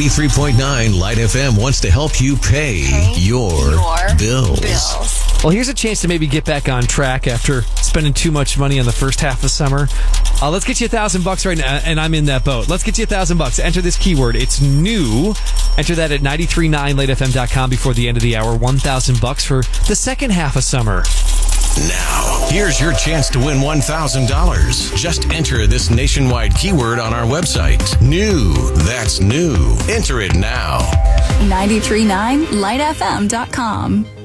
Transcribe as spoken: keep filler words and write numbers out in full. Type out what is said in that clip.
ninety-three point nine Light F M wants to help you pay, pay your, your bills. bills. Well, here's a chance to maybe get back on track after spending too much money on the first half of summer. Uh, let's get you a thousand bucks right now, and I'm in that boat. Let's get you a thousand bucks. Enter this keyword. It's new. Enter that at nine three nine light f m dot com before the end of the hour. One thousand bucks for the second half of summer. Now, here's your chance to win one thousand dollars. Just enter this nationwide keyword on our website. New. That's new. Enter it now. nine three nine light f m dot com.